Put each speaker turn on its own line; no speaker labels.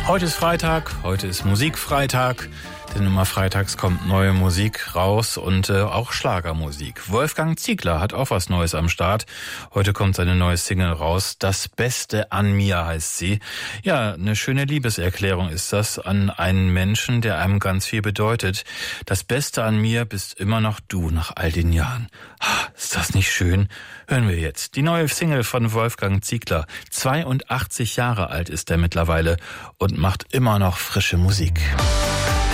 Heute ist Freitag, heute ist Musikfreitag, denn immer freitags kommt neue Musik raus und auch Schlagermusik. Wolfgang Ziegler hat auch was Neues am Start. Heute kommt seine neue Single raus. Das Beste an mir heißt sie. Ja, eine schöne Liebeserklärung ist das an einen Menschen, der einem ganz viel bedeutet. Das Beste an mir bist immer noch du nach all den Jahren. Ist das nicht schön? Hören wir jetzt die neue Single von Wolfgang Ziegler. 82 Jahre alt ist er mittlerweile und macht immer noch frische Musik.